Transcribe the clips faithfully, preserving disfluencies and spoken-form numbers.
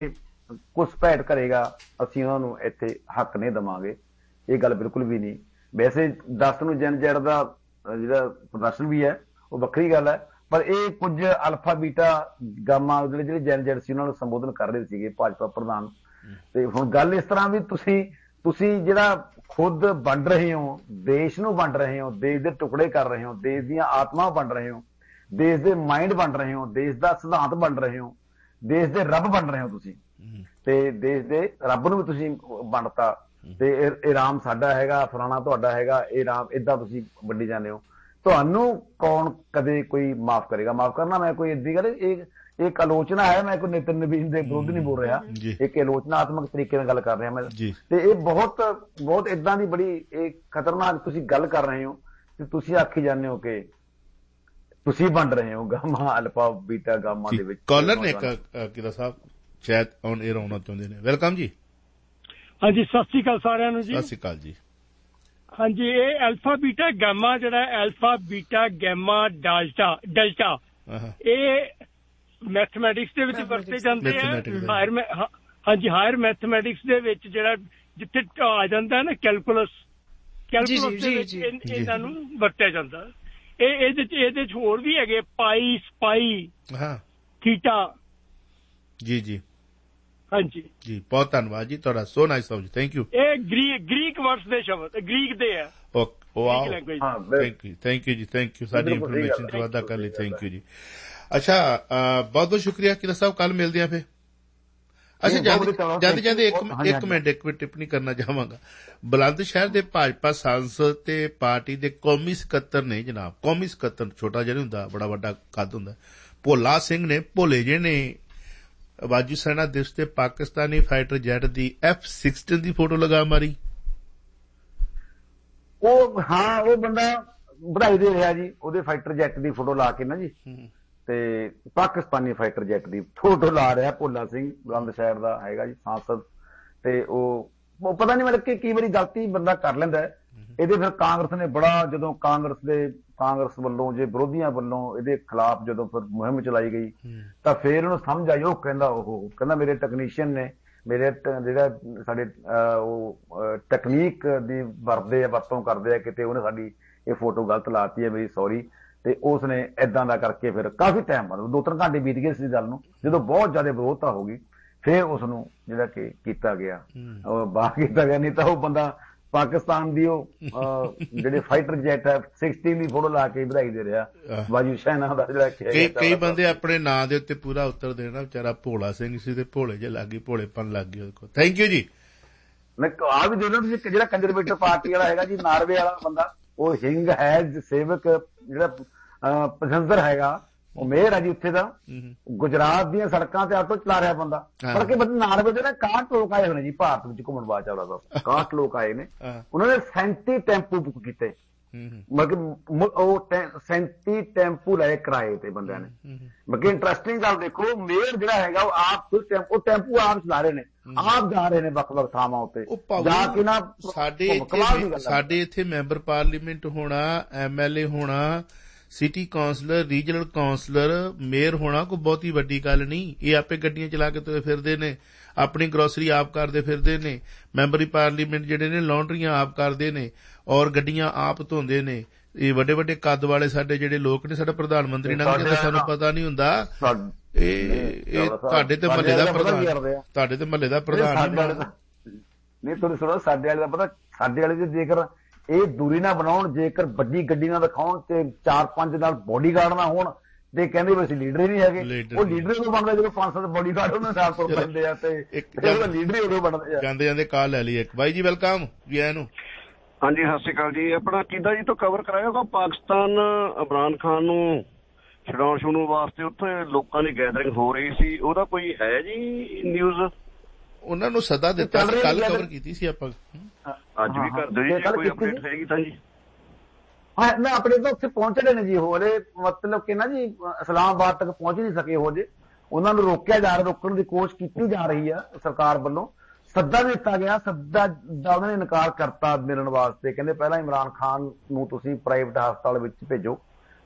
ਘੁਸਪੈਠ ਕਰੇਗਾ ਅਸੀਂ ਉਹਨਾਂ ਨੂੰ ਇੱਥੇ ਹੱਕ ਨਹੀਂ ਦੇਵਾਂਗੇ। ਇਹ ਗੱਲ ਬਿਲਕੁਲ ਵੀ ਨਹੀਂ। ਵੈਸੇ ਦਸ ਨੂੰ ਜਨ ਜੈਡ ਦਾ ਜਿਹੜਾ ਪ੍ਰਦਰਸ਼ਨ ਵੀ ਹੈ ਉਹ ਵੱਖਰੀ ਗੱਲ ਹੈ, ਪਰ ਇਹ ਕੁਝ ਅਲਫਾ ਬੀਟਾ ਗਾਮਾ ਜਿਹੜੇ ਜਿਹੜੇ ਜਨ ਜੈਡ ਸੀ ਉਹਨਾਂ ਨੂੰ ਸੰਬੋਧਨ ਕਰ ਰਹੇ ਸੀਗੇ ਭਾਜਪਾ ਪ੍ਰਧਾਨ। ਤੇ ਹੁਣ ਗੱਲ ਇਸ ਤਰ੍ਹਾਂ ਵੀ ਤੁਸੀਂ ਤੁਸੀਂ ਜਿਹੜਾ ਖੁਦ ਵੰਡ ਰਹੇ ਹੋ, ਦੇਸ਼ ਨੂੰ ਵੰਡ ਰਹੇ ਹੋ, ਦੇਸ਼ ਦੇ ਟੁਕੜੇ ਕਰ ਰਹੇ ਹੋ, ਦੇਸ਼ ਦੀਆਂ ਆਤਮਾ ਵੰਡ ਰਹੇ ਹੋ, ਦੇਸ਼ ਦੇ ਮਾਈਂਡ ਵੰਡ ਰਹੇ ਹੋ, ਦੇਸ਼ ਦਾ ਸਿਧਾਂਤ ਵੰਡ ਰਹੇ ਹੋ, ਦੇਸ਼ ਦੇ ਰੱਬ ਬਣ ਰਹੇ ਹੋ ਤੁਸੀਂ, ਤੇ ਦੇਸ਼ ਦੇ ਰੱਬ ਨੂੰ ਵੀ ਤੁਸੀਂ ਵੰਡਤਾ। ਤੇ ਇਹ ਰਾਮ ਸਾਡਾ ਹੈਗਾ, ਫਲਾਣਾ ਤੁਹਾਡਾ ਹੈਗਾ, ਇਹ ਰਾਮ ਏਦਾਂ ਤੁਸੀਂ ਵੰਡੀ ਜਾਂਦੇ ਹੋ। ਤੁਹਾਨੂੰ ਕੌਣ ਕਦੇ ਕੋਈ ਮਾਫ ਕਰੇਗਾ? ਮਾਫ ਕਰਨਾ ਮੈਂ ਕੋਈ ਏਦੀ ਗੱਲ, ਇਹ ਇੱਕ ਆਲੋਚਨਾ ਹੈ, ਮੈਂ ਕੋਈ ਨਿਤਿਨ ਨਵੀਨ ਦੇ ਵਿਰੁੱਧ ਨਹੀਂ ਬੋਲ ਰਿਹਾ, ਇੱਕ ਆਲੋਚਨਾਤਮਕ ਤਰੀਕੇ ਨਾਲ ਗੱਲ ਕਰ ਰਿਹਾ ਮੈਂ। ਤੇ ਇਹ ਬਹੁਤ ਬਹੁਤ ਏਦਾਂ ਦੀ ਬੜੀ ਇਹ ਖਤਰਨਾਕ ਤੁਸੀਂ ਗੱਲ ਕਰ ਰਹੇ ਹੋ ਤੇ ਤੁਸੀਂ ਆਖੀ ਜਾਂਦੇ ਹੋ ਕਿ ਤੁਸੀਂ ਵੰਡ ਰਹੇ ਹੋ ਗਾਮਾ ਅਲਫਾ ਬੀਟਾ ਗਾਮਾ ਦੇ ਵਿੱਚ। ਕਾਲਰ ਨੇ ਕਿਦਾ ਸਾਹਿਬ ਸ਼ਾਇਦ ਔਨ 에ਅਰ ਆਉਣਾ ਚਾਹੁੰਦੇ ਨੇ। ਵੈਲਕਮ ਜੀ। ਹਾਂਜੀ, ਸਤਿ ਸ੍ਰੀ ਅਕਾਲ ਸਾਰਿਆਂ ਨੂੰ ਜੀ। ਸਤਿ ਸ੍ਰੀ ਅਕਾਲ ਜੀ। ਹਾਂਜੀ, ਇਹ ਅਲਫਾ ਬੀਟਾ ਗਾਮਾ ਜਿਹੜਾ ਅਲਫਾ ਬੀਟਾ ਗੈਮਾ ਡੈਲਟਾ ਡੈਲਟਾ ਇਹ ਮੈਥਮੈਟਿਕਸ ਦੇ ਵਿੱਚ ਵਰਤੇ ਜਾਂਦੇ ਆ। ਹਾਇਰ ਹਾਂਜੀ ਹਾਇਰ ਮੈਥਮੈਟਿਕਸ ਦੇ ਵਿੱਚ ਜਿਹੜਾ ਜਿੱਥੇ ਆ ਜਾਂਦਾ ਨਾ ਕੈਲਕੂਲਸ, ਕੈਲਕੂਲਸ ਦੇ ਵਿੱਚ ਇਹਨਾਂ ਨੂੰ ਵਰਤਿਆ ਜਾਂਦਾ। ਇਹ ਇਹਦੇ ਚ ਇਹਦੇ ਚ ਹੋਰ ਵੀ ਹੈਗੇ ਪਾਈ ਸਪਾਈ ਥੀਟਾ। ਜੀ ਜੀ ਹਾਂਜੀ ਜੀ, ਬਹੁਤ ਧੰਨਵਾਦ ਜੀ ਤੁਹਾਡਾ। So nice of you, thank you. ਇਹ ਗ੍ਰੀਕ ਗ੍ਰੀਕ ਵਰਡਸ ਦੇ ਸ਼ਬਦ ਗ੍ਰੀਕ ਦੇ ਆ। ਥੈਂਕ ਯੂ ਥੈਂਕ ਯੂ ਜੀ, ਥੈਂਕ ਯੂ ਸਾਡੀ ਇਨਫੋਰਮੇਸ਼ਨ ਚ ਵਾਧਾ ਕਰਨ ਲਈ, ਥੈਂਕ ਯੂ ਜੀ। ਅੱਛਾ, ਬਹੁਤ ਬਹੁਤ ਸ਼ੁਕਰੀਆ ਕਿਲਾ ਸਾਹਿਬ, ਕੱਲ ਮਿਲਦੇ ਆ ਫਿਰ। ਅੱਛਾ, ਜਾਂਦੇ ਜਾਂਦੇ ਇੱਕ ਇੱਕ ਮਿੰਟ ਇੱਕ ਮਿੰਟ ਟਿੱਪਣੀ ਕਰਨਾ ਚਾਹਾਂਗਾ। ਬੁਲੰਦ ਸ਼ਹਿਰ ਦੇ ਭਾਜਪਾ ਸਾਂਸਦ ਤੇ ਪਾਰਟੀ ਦੇ ਕੌਮੀ ਸਕੱਤਰ ਨੇ ਜਨਾਬ, ਕੌਮੀ ਸਕੱਤਰ ਛੋਟਾ ਜਿਹਾ ਨਹੀਂ ਹੁੰਦਾ, ਬੜਾ ਵੱਡਾ ਕੱਦ ਹੁੰਦਾ, ਭੋਲਾ ਸਿੰਘ ਨੇ, ਭੋਲੇ ਜਿਹੇ ਨੇ ਵਾਯੂ ਸੈਨਾ ਦਿਵਸ ਤੇ ਪਾਕਿਸਤਾਨੀ ਫਾਈਟਰ ਜੈਟ ਦੀ ਐਫ ਸਿਕਸਟੀਨ ਦੀ ਫੋਟੋ ਲਗਾ ਮਾਰੀ। ਉਹ ਹਾਂ ਉਹ ਬੰਦਾ ਵਧਾਈ ਦੇ ਰਿਹਾ ਜੀ, ਉਹਦੇ ਫਾਈਟਰ ਜੈਟ ਦੀ ਫੋਟੋ ਲਾ ਕੇ ਨਾ ਜੀ, ਤੇ ਪਾਕਿਸਤਾਨੀ ਫਾਈਟਰ ਜੈਟ ਦੀ ਫੋਟੋ ਲਾ ਰਿਹਾ ਭੋਲਾ ਸਿੰਘ, ਬੁਲੰਦ ਸ਼ਹਿਰ ਦਾ ਹੈਗਾ ਜੀ ਸਾਂਸਦ। ਤੇ ਉਹ ਪਤਾ ਨਹੀਂ ਮਤਲਬ ਕਿ ਕਈ ਵਾਰੀ ਗਲਤੀ ਬੰਦਾ ਕਰ ਲੈਂਦਾ। ਇਹਦੇ ਫਿਰ ਕਾਂਗਰਸ ਨੇ ਬੜਾ, ਜਦੋਂ ਕਾਂਗਰਸ ਦੇ ਕਾਂਗਰਸ ਵੱਲੋਂ ਜੇ ਵਿਰੋਧੀਆਂ ਵੱਲੋਂ ਇਹਦੇ ਖਿਲਾਫ ਜਦੋਂ ਫਿਰ ਮੁਹਿੰਮ ਚਲਾਈ ਗਈ ਤਾਂ ਫਿਰ ਉਹਨੂੰ ਸਮਝ ਆਈ। ਉਹ ਕਹਿੰਦਾ ਉਹ ਕਹਿੰਦਾ ਮੇਰੇ ਟੈਕਨੀਸ਼ੀਅਨ ਨੇ, ਮੇਰੇ ਜਿਹੜਾ ਸਾਡੇ ਉਹ ਟੈਕਨੀਕ ਦੀ ਵਰਤਦੇ ਆ, ਵਰਤੋਂ ਕਰਦੇ ਆ, ਕਿਤੇ ਉਹਨੇ ਸਾਡੀ ਇਹ ਫੋਟੋ ਗਲਤ ਲਾਤੀ ਹੈ, ਮੇਰੀ ਸੌਰੀ। ਤੇ ਉਸਨੇ ਏਦਾਂ ਦਾ ਕਰਕੇ ਫਿਰ ਕਾਫੀ ਟਾਈਮ ਬਾਅਦ ਦੋ ਤਿੰਨ ਘੰਟੇ ਬੀਤ ਗਏ ਸੀ ਗੱਲ ਨੂੰ, ਜਦੋਂ ਬਹੁਤ ਜ਼ਿਆਦਾ ਵਿਰੋਧਤਾ ਹੋ ਗਈ ਫਿਰ ਉਸਨੂੰ ਜਿਹੜਾ ਕਿ ਕੀਤਾ ਗਿਆ, ਬਾਹਰ ਕੀਤਾ ਗਿਆ। ਨਹੀਂ ਤਾਂ ਉਹ ਬੰਦਾ ਪਾਕਿਸਤਾਨ ਦੀ ਉਹ ਜਿਹੜੇ ਫਾਈਟਰ ਜੈਟ ਹੈ ਸਿਕਸਟੀਨ ਦੀ ਫੋਟੋ ਲਾ ਕੇ ਵਧਾਈ ਦੇ ਰਿਹਾ ਵਾਯੂ ਸੈਨਾ ਦਾ ਜਿਹੜਾ। ਕਈ ਬੰਦੇ ਆਪਣੇ ਨਾਂ ਦੇ ਉੱਤੇ ਪੂਰਾ ਉੱਤਰ ਦੇਣਾ, ਵਿਚਾਰਾ ਭੋਲਾ ਸਿੰਘ ਸੀ ਤੇ ਭੋਲੇ ਜੇ ਲੱਗ ਗਈ, ਭੋਲੇਪਨ ਲੱਗ ਗਈ ਉਹਦੇ ਕੋਲ। ਥੈਂਕ ਯੂ ਜੀ। ਮੈਂ ਆ ਵੀ ਦੇਖਦਾ ਤੁਸੀਂ ਜਿਹੜਾ ਕੰਜ਼ਰਵੇਟਿਵ ਪਾਰਟੀ ਵਾਲਾ ਹੈਗਾ ਜੀ, ਨਾਰਵੇ ਵਾਲਾ ਬੰਦਾ, ਉਹ ਹਿੰਗ ਹੈ ਸੇਵਕ ਜਿਹੜਾ ਪੈਸੰਜਰ ਹੈਗਾ, ਉਹ ਮੇਅਰ ਹੈ ਜੀ ਉੱਥੇ ਦਾ, ਗੁਜਰਾਤ ਦੀਆਂ ਸੜਕਾਂ ਤੇ ਆਟੋ ਚਲਾ ਰਿਹਾ ਬੰਦਾ। ਪਰ ਕਿ ਬੰਦੇ ਨਾਰਵੇ ਦੇ ਨਾ ਇਕਾਹਠ ਲੋਕ ਆਏ ਹੋਏ ਨੇ ਜੀ ਭਾਰਤ ਵਿੱਚ ਘੁੰਮਣ ਬਾਅਦ ਚੱਲਦਾ ਦਾ, ਇਕਾਹਠ ਲੋਕ ਆਏ ਨੇ। ਉਹਨਾਂ ਨੇ ਸੈਂਤੀ ਟੈਂਪੂ ਬੁੱਕ ਕੀਤੇ, ਮਤਲਬ ਉਹ ਸੈਂਤੀ ਟੈਂਪੂ ਲਏ ਕਿਰਾਏ ਤੇ ਬੰਦਿਆਂ ਨੇ। ਬਾਕੀ ਇੰਟਰਸਟਿੰਗ ਗੱਲ ਦੇਖੋ, ਮੇਅਰ ਜਿਹੜਾ ਹੈਗਾ ਉਹ ਆਪ ਉਹ ਟੈਂਪੂ ਆਪ ਚਲਾ ਰਹੇ ਨੇ, ਆਪ ਜਾ ਰਹੇ ਨੇ ਵੱਖ ਵੱਖ ਥਾਵਾਂ ਉੱਤੇ ਜਾ ਕੇ ਨਾ। ਸਾਡੇ ਸਾਡੇ ਇੱਥੇ ਮੈਂਬਰ ਪਾਰਲੀਮੈਂਟ ਹੋਣਾ, ਐਮ ਐਲ ਏ ਹੋਣਾ, city councillor, regional councillor, mayor ਹੋਣਾ ਕੋਈ ਬਹੁਤੀ ਵੱਡੀ ਗੱਲ ਨਹੀਂ। ਇਹ ਆਪੇ ਗੱਡੀਆਂ ਚਲਾ ਕੇ ਤੁਰੇ ਫਿਰਦੇ ਨੇ, ਆਪਣੀ ਗਰੋਸਰੀ ਆਪ ਕਰਦੇ ਫਿਰਦੇ ਨੇ। ਮੈਂਬਰੀ ਪਾਰਲੀਮੈਂਟ ਜਿਹੜੇ ਨੇ ਲਾਂਡਰੀਆਂ ਆਪ ਕਰਦੇ ਨੇ ਔਰ ਗੱਡੀਆਂ ਆਪ ਧੋਂਦੇ ਨੇ। ਇਹ ਵੱਡੇ ਵੱਡੇ ਕੱਦ ਵਾਲੇ ਸਾਡੇ ਜਿਹੜੇ ਲੋਕ ਨੇ, ਸਾਡਾ ਪ੍ਰਧਾਨ ਮੰਤਰੀ ਲੰਘ ਜਾਂਦਾ ਸਾਨੂੰ ਪਤਾ ਨਹੀਂ ਹੁੰਦਾ। ਇਹ ਤੁਹਾਡੇ ਤੇ ਮਹੱਲੇ ਦਾ ਪ੍ਰਧਾਨ, ਤੁਹਾਡੇ ਤੇ ਮਹੱਲੇ ਦਾ ਪ੍ਰਧਾਨ ਨਹੀਂ। ਤੁਹਾਨੂੰ ਸੁਣੋ, ਸਾਡੇ ਵਾਲੇ ਦਾ ਪਤਾ, ਸਾਡੇ ਵਾਲੇ ਜੇਕਰ ਇਹ ਦੂਰੀ ਨਾ ਬਣਾਉਣ, ਜੇਕਰ ਵੱਡੀ ਗੱਡੀ ਨਾ ਦਿਖਾਉਣ ਤੇ ਚਾਰ ਪੰਜ ਨਾਲ ਬੋਡੀਗਾਰਡ ਨਾ ਹੋਣ ਤੇ ਕਹਿੰਦੇ ਵੀ ਅਸੀਂ ਲੀਡਰ ਹੀ ਨਹੀਂ ਹੈਗੇ। ਉਹ ਲੀਡਰ ਨੂੰ ਬਣਦਾ ਜਦੋਂ ਪੰਜ ਸੱਤ ਬੋਡੀਗਾਰਡ ਉਹਨਾਂ ਨਾਲ ਤੁਰ ਪੈਂਦੇ ਆ, ਤੇ ਲੀਡਰ ਹੀ ਉਦੋਂ ਬਣਦੇ ਆ। ਜਾਂਦੇ ਜਾਂਦੇ ਕਾਲ ਲੈ ਲਈ ਇੱਕ। ਬਾਈ ਜੀ ਵੈਲਕਮ ਜੀ ਆਇਆਂ ਨੂੰ। ਹਾਂਜੀ, ਸਤਿ ਸ਼੍ਰੀ ਅਕਾਲ ਜੀ। ਆਪਣਾ ਕਿੱਦਾਂ ਜੀ ਤੋਂ ਕਵਰ ਕਰਾਇਓਗਾ ਪਾਕਿਸਤਾਨ ਇਮਰਾਨ ਖਾਨ ਨੂੰ ਛਡਾਉਣ ਛੁਡਾਉਣ ਵਾਸਤੇ ਉੱਥੇ ਲੋਕਾਂ ਦੀ ਗੈਦਰਿੰਗ ਹੋ ਰਹੀ ਸੀ, ਉਹਦਾ ਕੋਈ ਹੈ ਜੀ ਨਿਊਜ਼? ਉਹਨਾਂ ਨੂੰ ਸੱਦਾ ਦਿੱਤਾ ਸੀ, ਕੱਲ ਕਵਰ ਕੀਤੀ ਸੀ ਆਪਾਂ, ਅੱਜ ਵੀ ਕਰ ਦਿਓ ਜੀ, ਕੋਈ ਅਪਡੇਟ ਹੈਗੀ ਤਾਂ ਜੀ? ਹਾਂ, ਨਾ ਆਪਣੇ ਤਾਂ ਉੱਥੇ ਪਹੁੰਚਦੇ ਨੇ ਜੀ, ਹੋਰ ਮਤਲਬ ਕਿ ਨਾ ਜੀ ਇਸਲਾਮਾਬਾਦ ਤੱਕ ਪਹੁੰਚ ਨਹੀਂ ਸਕੇ ਹੋ ਜੇ। ਉਹਨਾਂ ਨੂੰ ਰੋਕਿਆ ਜਾ ਰਿਹਾ, ਰੋਕਣ ਦੀ ਕੋਸ਼ਿਸ਼ ਕੀਤੀ ਜਾ ਰਹੀ ਆ ਸਰਕਾਰ ਵੱਲੋਂ। ਸੱਦਾ ਦਿੱਤਾ ਗਿਆ, ਸੱਦਾ ਦਾ ਉਹਨਾਂ ਨੇ ਇਨਕਾਰ ਕਰਤਾ ਮਿਲਣ ਵਾਸਤੇ। ਕਹਿੰਦੇ ਪਹਿਲਾਂ ਇਮਰਾਨ ਖਾਨ ਨੂੰ ਤੁਸੀਂ ਪ੍ਰਾਈਵੇਟ ਹਸਪਤਾਲ ਵਿੱਚ ਭੇਜੋ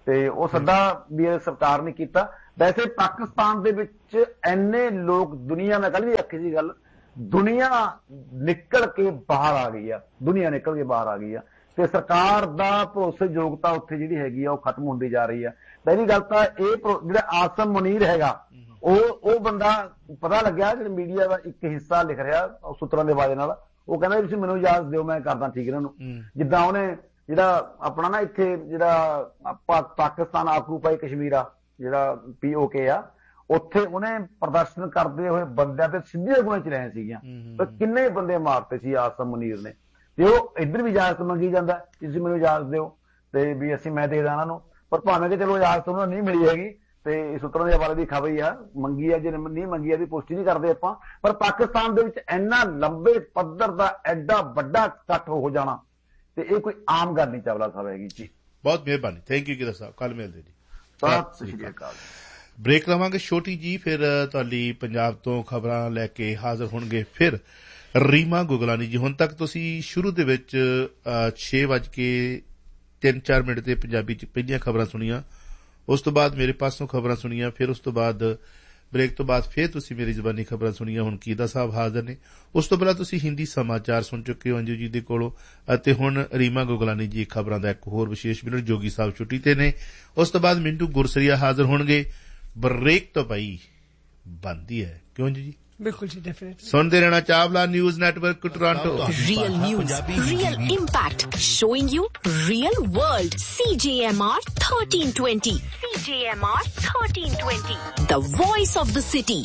ਤੇ ਉਹ ਸੱਦਾ ਵੀ ਸਰਕਾਰ ਨੇ ਕੀਤਾ। ਵੈਸੇ ਪਾਕਿਸਤਾਨ ਦੇ ਵਿੱਚ ਇੰਨੇ ਲੋਕ, ਦੁਨੀਆ, ਮੈਂ ਕੱਲ ਵੀ ਆਖੀ ਸੀ ਗੱਲ, ਦੁਨੀਆ ਨਿਕਲ ਕੇ ਬਾਹਰ ਆ ਗਈ ਆ, ਦੁਨੀਆ ਨਿਕਲ ਕੇ ਬਾਹਰ ਆ ਗਈ ਆ ਤੇ ਸਰਕਾਰ ਦਾ ਭਰੋਸੇਯੋਗਤਾ ਉੱਥੇ ਜਿਹੜੀ ਹੈਗੀ ਆ ਉਹ ਖਤਮ ਹੁੰਦੀ ਜਾ ਰਹੀ ਆ। ਪਹਿਲੀ ਗੱਲ ਤਾਂ ਇਹ ਜਿਹੜਾ ਆਸਮ ਮੁਨੀਰ ਹੈਗਾ, ਉਹ ਉਹ ਬੰਦਾ ਪਤਾ ਲੱਗਿਆ ਜਿਹੜਾ ਮੀਡੀਆ ਦਾ ਇੱਕ ਹਿੱਸਾ ਲਿਖ ਰਿਹਾ ਸੂਤਰਾਂ ਦੇ ਵਾਜੇ ਨਾਲ, ਉਹ ਕਹਿੰਦਾ ਤੁਸੀਂ ਮੈਨੂੰ ਇਜਾਜ਼ਤ ਦਿਓ, ਮੈਂ ਕਰਦਾ ਠੀਕ ਇਹਨਾਂ ਨੂੰ। ਜਿੱਦਾਂ ਉਹਨੇ ਜਿਹੜਾ ਆਪਣਾ ਨਾ ਇੱਥੇ ਜਿਹੜਾ ਪਾਕਿਸਤਾਨ ਆਕੂਪਾਈ ਕਸ਼ਮੀਰ ਆ, ਜਿਹੜਾ ਪੀ ਓ ਕੇ ਆ, ਉੱਥੇ ਉਹਨੇ ਪ੍ਰਦਰਸ਼ਨ ਕਰਦੇ ਹੋਏ ਬੰਦਿਆਂ ਤੇ ਸਿੱਧੀਆਂ ਗੋਲੀਆਂ ਚਲਾਈਆਂ ਸੀਗੀਆਂ, ਪਰ ਕਿੰਨੇ ਬੰਦੇ ਮਾਰਤੇ ਸੀ ਆਸਮ ਮੁਨੀਰ ਨੇ। ਤੇ ਉਹ ਇੱਧਰ ਵੀ ਇਜਾਜ਼ਤ ਮੰਗੀ ਜਾਂਦਾ, ਤੁਸੀਂ ਮੈਨੂੰ ਇਜਾਜ਼ਤ ਦਿਓ ਤੇ ਵੀ ਅਸੀਂ ਮੈਂ ਦੇ ਦਾਂ ਇਹਨਾਂ ਨੂੰ, ਪਰ ਭਾਵੇਂ ਕਿ ਚਲੋ ਇਜਾਜ਼ਤ ਉਹਨਾਂ ਨੂੰ ਨਹੀਂ ਮਿਲੀ ਹੈਗੀ ਤੇ ਸੂਤਰਾਂ ਦੇ ਹਵਾਲੇ ਦੀ ਖਬਰ ਹੀ ਆ, ਮੰਗੀ ਆ ਜੇ ਨਹੀਂ ਮੰਗੀ ਆ ਦੀ ਪੁਸ਼ਟੀ ਨਹੀਂ ਕਰਦੇ ਆਪਾਂ। ਪਰ ਪਾਕਿਸਤਾਨ ਦੇ ਵਿੱਚ ਇੰਨਾ ਲੰਬੇ ਪੱਧਰ ਦਾ ਐਡਾ ਵੱਡਾ ਇਕੱਠ ਹੋ ਜਾਣਾ ਤੇ ਇਹ ਕੋਈ ਆਮ ਗੱਲ ਨਹੀਂ ਚਾਵਲਾ ਸਾਹਿਬ ਹੈਗੀ ਜੀ। ਬਹੁਤ ਮਿਹਰਬਾਨੀ, ਥੈਂਕ ਯੂ ਗਿੱਲ ਸਾਹਿਬ, ਕੱਲ ਮਿਲਦੇ ਜੀ। ਸਤਿ ਸ਼੍ਰੀ ਅਕਾਲ। ਬ੍ਰੇਕ ਲਵਾਂਗੇ ਛੋਟੀ ਜੀ, ਫਿਰ ਤੁਹਾਡੀ ਪੰਜਾਬ ਤੋਂ ਖਬਰਾਂ ਲੈ ਕੇ ਹਾਜ਼ਰ ਹੋਣਗੇ ਫਿਰ ਰੀਮਾ ਗੁਗਲਾਨੀ ਜੀ। ਹੁਣ ਤੱਕ ਤੁਸੀਂ ਸ਼ੁਰੂ ਦੇ ਵਿੱਚ ਛੇ ਵੱਜ ਕੇ ਤਿੰਨ ਚਾਰ ਮਿੰਟ ਤੇ ਪੰਜਾਬੀ ਚ ਪਹਿਲੀਆਂ ਖਬਰਾਂ ਸੁਣੀਆਂ, ਉਸ ਤੋਂ ਬਾਅਦ ਮੇਰੇ ਪਾਸੋਂ ਖਬਰਾਂ ਸੁਣੀਆਂ, ਫਿਰ ਉਸ ਤੋਂ ਬਾਅਦ ਬ੍ਰੇਕ ਤੋਂ ਬਾਅਦ ਫਿਰ ਤੁਸੀਂ ਮੇਰੀ ਜ਼ਬਾਨੀ ਖਬਰਾਂ ਸੁਣੀਆਂ। ਹੁਣ ਕੀਦਾ ਸਾਹਿਬ ਹਾਜ਼ਰ ਨੇ, ਉਸ ਤੋਂ ਪਹਿਲਾਂ ਤੁਸੀਂ ਹਿੰਦੀ ਸਮਾਚਾਰ ਸੁਣ ਚੁੱਕੇ ਹੋ ਅੰਜੂ ਜੀ ਦੇ ਕੋਲੋਂ, ਅਤੇ ਹੁਣ ਰੀਮਾ ਗੁਗਲਾਨੀ ਜੀ ਖਬਰਾਂ ਦਾ ਇੱਕ ਹੋਰ ਵਿਸ਼ੇਸ਼ ਬਿਲਣ। ਜੋਗੀ ਸਾਹਿਬ ਛੁੱਟੀ ਤੇ ਨੇ, ਉਸ ਤੋਂ ਬਾਅਦ ਮਿੰਟੂ ਗੁਰਸਰੀਆ ਹਾਜ਼ਰ ਹੋਣਗੇ। ਬ੍ਰੇਕ ਤੋਂ ਭਾਈ ਬਣਦੀ ਹੈ, ਕਿਉਂ ਜੀ? ਬਿਲਕੁਲ ਜੀ, ਡੈਫੀਨਿਟਲੀ ਸੁਣਦੇ ਰਹਿਣਾ Chawla news network Toronto. Real news, real impact, showing you real world. C J M R thirteen twenty, C J M R thirteen twenty, the voice of the city।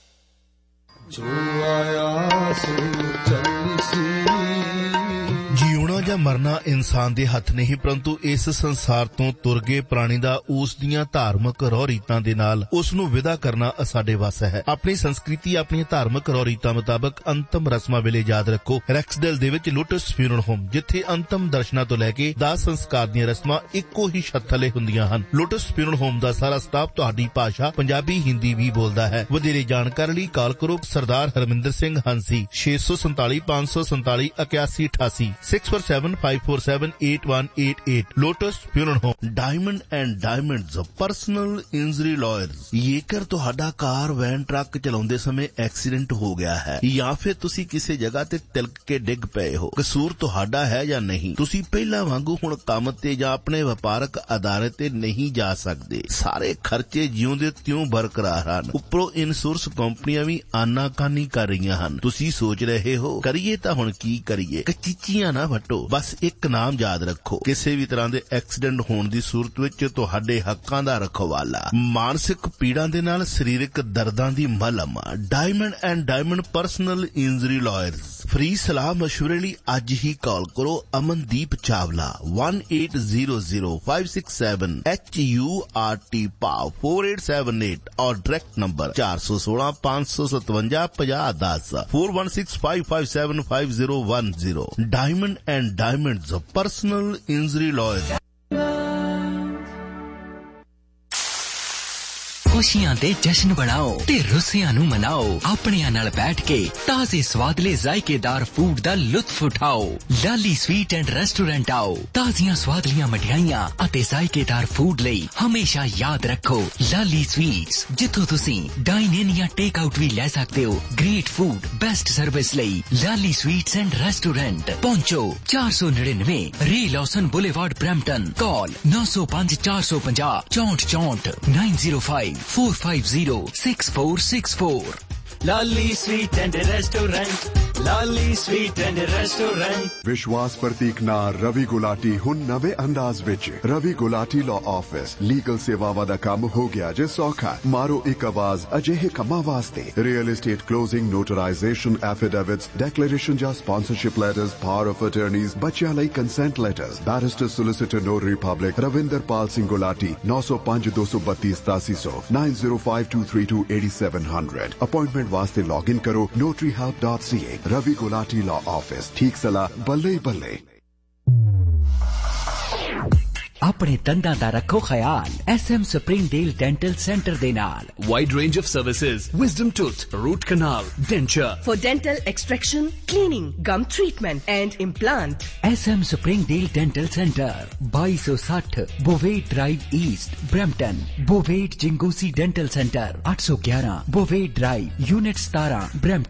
ਜੋ ਆਇਆ ਸੋ ਚੱਲੀ ਜਿਉਣਾ ਜਾਂ ਮਰਨਾ ਇਨਸਾਨ ਦੇ ਹੱਥ ਨਹੀਂ, ਪਰੰਤੂ ਇਸ ਸੰਸਾਰ ਤੋਂ ਤੁਰ ਗਏ ਪ੍ਰਾਣੀ ਦਾ ਉਸ ਦੀਆਂ ਧਾਰਮਿਕ ਰਹੁ ਰੀਤਾਂ ਦੇ ਨਾਲ ਉਸ ਨੂੰ ਵਿਦਾ ਕਰਨਾ ਸਾਡੇ ਵੱਸ ਹੈ। ਆਪਣੀ ਸੰਸਕ੍ਰਿਤੀ, ਆਪਣੀਆਂ ਧਾਰਮਿਕ ਰਹੁ ਰੀਤਾਂ ਮੁਤਾਬਕ ਅੰਤਮ ਰਸਮਾਂ ਵੇਲੇ ਯਾਦ ਰੱਖੋ ਰੈਕਸਡੇਲ ਦੇ ਵਿੱਚ ਲੋਟਸ ਫਿਊਨਰਲ ਹੋਮ, ਜਿੱਥੇ ਅੰਤਮ ਦਰਸ਼ਨਾਂ ਤੋਂ ਲੈ ਕੇ ਦਾਹ ਸੰਸਕਾਰ ਦੀਆਂ ਰਸਮਾਂ ਇੱਕੋ ਹੀ ਛੱਤ ਥੱਲੇ ਹੁੰਦੀਆਂ ਹਨ। ਲੋਟਸ ਫਿਊਨਰਲ ਹੋਮ ਦਾ ਸਾਰਾ ਸਟਾਫ ਤੁਹਾਡੀ ਭਾਸ਼ਾ ਪੰਜਾਬੀ, ਹਿੰਦੀ ਵੀ ਬੋਲਦਾ ਹੈ। ਵਧੇਰੇ ਜਾਣਕਾਰੀ ਲਈ ਕਾਲ ਕਰੋ ਸਰਦਾਰ ਹਰਮਿੰਦਰ ਸਿੰਘ ਹੰਸੀ, ਛੇ ਸੌ ਸੰਤਾਲੀ ਪੰਜ ਸੌ ਸੰਤਾਲੀ ਇਕਿਆਸੀ ਅਠਾਸੀ, six four seven five four seven eight one eight eight. Lotus funeral home. Diamond and diamonds personal injury lawyers. ਜੇਕਰ ਤੁਹਾਡਾ ਕਾਰ, ਵੈਨ, ਟਰੱਕ ਚਲਾਉਂਦੇ ਸਮੇਂ ਐਕਸੀਡੈਂਟ ਹੋ ਗਿਆ ਹੈ ਜਾਂ ਫਿਰ ਤੁਸੀਂ ਕਿਸੇ ਜਗ੍ਹਾ ਤੇ ਤਿਲਕ ਕੇ ਡਿੱਗ ਪਏ ਹੋ, ਕਸੂਰ ਤੁਹਾਡਾ ਹੈ ਜਾਂ ਨਹੀਂ, ਤੁਸੀਂ ਪਹਿਲਾਂ ਵਾਂਗੂ ਹੁਣ ਕੰਮ ਤੇ ਜਾਂ ਆਪਣੇ ਵਪਾਰਕ ਅਦਾਰੇ ਤੇ ਨਹੀਂ ਜਾ ਸਕਦੇ। ਸਾਰੇ ਖਰਚੇ ਜਿਉਂਦੇ ਤਿਉਂ ਬਰਕਰਾਰ ਹਨ। ਉੱਪਰੋਂ ਇੰਸ਼ੋਰੈਂਸ ਕੰਪਨੀਆਂ ਵੀ ਆਨਾਕਾਨੀ ਕਰ ਰਹੀਆਂ ਹਨ। ਤੁਸੀਂ ਸੋਚ ਰਹੇ ਹੋ ਕਰੀਏ ਤਾਂ ਹੁਣ ਕੀ ਕਰੀਏ? ਕਚੀਚੀਆਂ ਨਾ ਵੱਟੋ, ਬਸ ਇੱਕ ਨਾਮ ਯਾਦ ਰੱਖੋ। ਕਿਸੇ ਵੀ ਤਰ੍ਹਾਂ ਦੇ ਐਕਸੀਡੈਂਟ ਹੋਣ ਦੀ ਸੂਰਤ ਵਿੱਚ ਤੁਹਾਡੇ ਹੱਕਾਂ ਦਾ ਰਖਵਾਲਾ, ਮਾਨਸਿਕ ਪੀੜਾਂ ਦੇ ਨਾਲ ਸਰੀਰਕ ਦਰਦਾਂ ਦੀ ਮਲਮ। Diamond and diamond personal injury lawyers. Free ਸਲਾਹ ਮਸ਼ਵਰੇ ਲਈ ਅੱਜ ਹੀ ਕਾਲ ਕਰੋ Amandeep Chawla one eight zero zero five six seven H U R T ਪਾਵ four eight seven eight और डायरेक्ट नंबर चार सौ सोलह पांच सौ सतवंजा पचास दस four one six five five seven five zero one zero। Diamond and diamonds personal injury lawyer. खुशियां दे जश्न बनाओ ते रुसियां नू मनाओ। अपनियां नाल बैठ के ताजे स्वादले जायकेदार फूड दा लुत्फ उठाओ। लाली स्वीट एंड रेस्टोरेंट आओ। ताजियां स्वादलियां मठियाइयां अते जायकेदार फूड लई हमेशा याद रखो लाली स्वीट्स, जिथों तुसी डाइन इन या टेक आउट भी ले सकते हो। ग्रेट फूड, बेस्ट सर्विस लई लाली स्वीट्स एंड रेस्टोरेंट पहुंचो चार सौ निन्यानवे रे लॉसन बुलेवार्ड ब्रैम्पटन। कॉल नौ सौ पांच चार सौ पचास चौंठ चौंठ nine zero five four five zero six four six four। Lali sweet and restaurant, Lali sweet and restaurant. विश्वास प्रतीक ना रवि गुलाटी हुन नवे अंदाज विच। Ravi Gulati law office legal सेवावां दा काम हो गया जे सौखा। मारो एक आवाज अजिहे कम्मां वास्ते। Real estate closing, notarisation, affidavits, declaration या sponsorship letters, power of attorneys, बच्चियां लई consent letters. Barrister solicitor notary public Ravinder Pal Singh Gulati नौ सौ पांच दो सौ बत्तीस सतासी सौ nine zero five to three to eighty seven hundred. Appointment वास्ते लॉग इन करो नोटरी हेल्प डॉट सी ए। Ravi Gulati law office. ठीक सलाह बल्ले बल्ले। ਆਪਣੇ ਦੰਦਾਂ ਦਾ ਰੱਖੋ ਖਿਆਲ S M Springdale dental centre ਦੇ ਨਾਲ। Wide range of services, wisdom tooth, root canal, denture. For dental extraction, cleaning, gum treatment and implant. S M Springdale dental centre ਬਾਈ ਸੌ ਸੱਠ ਬੋਵੇਟ drive East Brampton. ਬੋਵੇਟ ਜਿੰਗੂਸੀ dental centre ਅੱਠ ਸੌ ਗਿਆਰਾਂ ਬੋਵੇਟ drive unit ਸਤਾਰਾਂ Brampton.